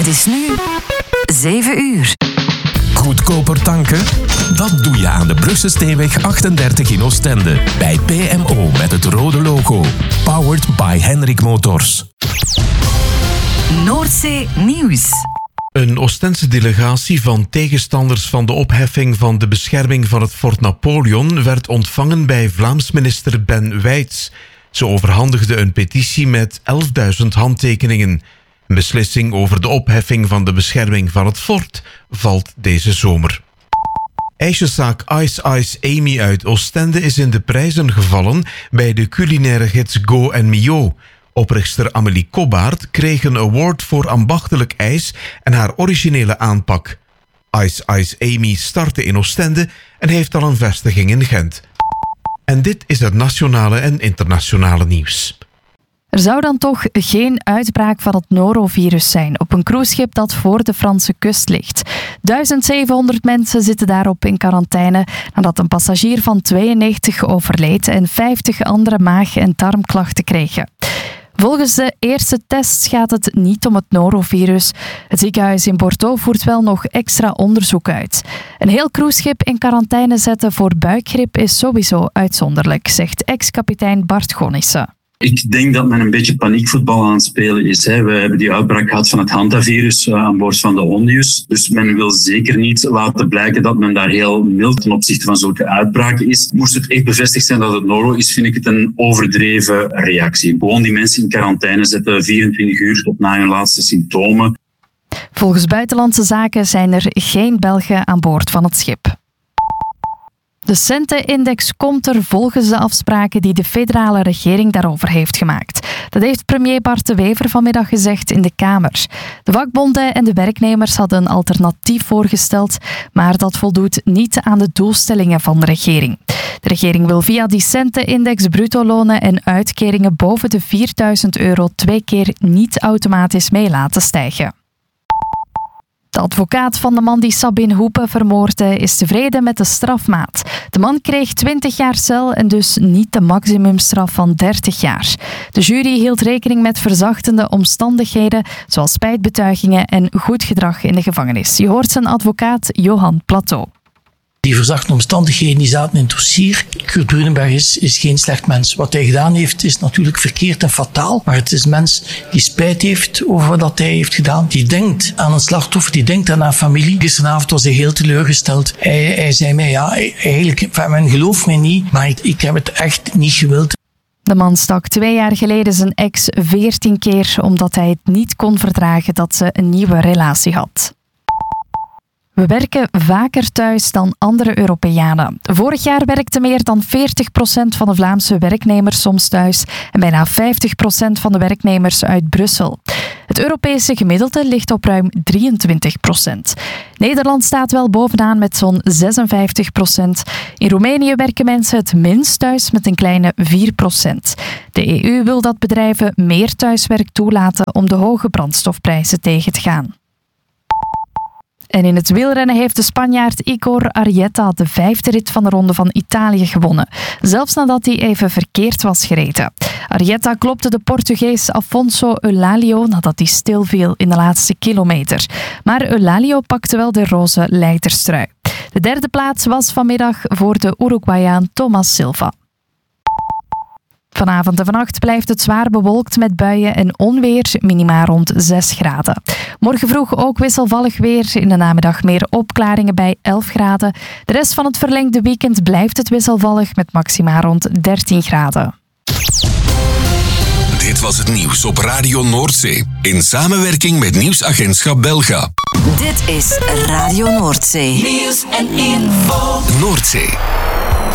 Het is nu 7 uur. Goedkoper tanken? Dat doe je aan de Brugse Steenweg 38 in Oostende. Bij PMO met het rode logo. Powered by Henrik Motors. Noordzee Nieuws. Een Oostense delegatie van tegenstanders van de opheffing van de bescherming van het Fort Napoleon werd ontvangen bij Vlaams minister Ben Wijts. Ze overhandigde een petitie met 11.000 handtekeningen. Een beslissing over de opheffing van de bescherming van het fort valt deze zomer. Ijsjeszaak Ice Ice Amy uit Oostende is in de prijzen gevallen bij de culinaire gids Go & Mio. Oprichter Amélie Kobbaert kreeg een award voor ambachtelijk ijs en haar originele aanpak. Ice Ice Amy startte in Oostende en heeft al een vestiging in Gent. En dit is het nationale en internationale nieuws. Er zou dan toch geen uitbraak van het norovirus zijn op een cruiseschip dat voor de Franse kust ligt. 1700 mensen zitten daarop in quarantaine nadat een passagier van 92 overleed en 50 andere maag- en darmklachten kregen. Volgens de eerste tests gaat het niet om het norovirus. Het ziekenhuis in Bordeaux voert wel nog extra onderzoek uit. Een heel cruiseschip in quarantaine zetten voor buikgriep is sowieso uitzonderlijk, zegt ex-kapitein Bart Gonnissen. Ik denk dat men een beetje paniekvoetbal aan het spelen is. We hebben die uitbraak gehad van het hantavirus aan boord van de Ondius. Dus men wil zeker niet laten blijken dat men daar heel mild ten opzichte van zulke uitbraken is. Moest het echt bevestigd zijn dat het noro is, vind ik het een overdreven reactie. Gewoon die mensen in quarantaine zetten 24 uur tot na hun laatste symptomen. Volgens Buitenlandse Zaken zijn er geen Belgen aan boord van het schip. De Centenindex komt er volgens de afspraken die de federale regering daarover heeft gemaakt. Dat heeft premier Bart De Wever vanmiddag gezegd in de Kamer. De vakbonden en de werknemers hadden een alternatief voorgesteld, maar dat voldoet niet aan de doelstellingen van de regering. De regering wil via die Centenindex bruto-lonen en uitkeringen boven de €4.000 2 keer niet automatisch mee laten stijgen. De advocaat van de man die Sabine Hoepe vermoordde is tevreden met de strafmaat. De man kreeg 20 jaar cel en dus niet de maximumstraf van 30 jaar. De jury hield rekening met verzachtende omstandigheden, zoals spijtbetuigingen en goed gedrag in de gevangenis. Je hoort zijn advocaat Johan Plateau. Die verzachte omstandigheden die zaten in het dossier. Kurt Brunenberg is geen slecht mens. Wat hij gedaan heeft is natuurlijk verkeerd en fataal. Maar het is een mens die spijt heeft over wat hij heeft gedaan. Die denkt aan een slachtoffer, die denkt aan haar familie. Gisteravond was hij heel teleurgesteld. Hij zei mij, eigenlijk, men gelooft mij niet, maar ik heb het echt niet gewild. De man stak 2 jaar geleden zijn ex 14 keer omdat hij het niet kon verdragen dat ze een nieuwe relatie had. We werken vaker thuis dan andere Europeanen. Vorig jaar werkte meer dan 40% van de Vlaamse werknemers soms thuis en bijna 50% van de werknemers uit Brussel. Het Europese gemiddelde ligt op ruim 23%. Nederland staat wel bovenaan met zo'n 56%. In Roemenië werken mensen het minst thuis met een kleine 4%. De EU wil dat bedrijven meer thuiswerk toelaten om de hoge brandstofprijzen tegen te gaan. En in het wielrennen heeft de Spanjaard Igor Arrieta de 5e rit van de Ronde van Italië gewonnen. Zelfs nadat hij even verkeerd was gereden. Arrieta klopte de Portugees Afonso Eulálio nadat hij stilviel in de laatste kilometer. Maar Eulálio pakte wel de roze leiderstrui. De 3e plaats was vanmiddag voor de Uruguayaan Thomas Silva. Vanavond en vannacht blijft het zwaar bewolkt met buien en onweer, minima rond 6 graden. Morgen vroeg ook wisselvallig weer, in de namiddag meer opklaringen bij 11 graden. De rest van het verlengde weekend blijft het wisselvallig met maxima rond 13 graden. Dit was het nieuws op Radio Noordzee. In samenwerking met Nieuwsagentschap Belga. Dit is Radio Noordzee. Nieuws en info. Noordzee.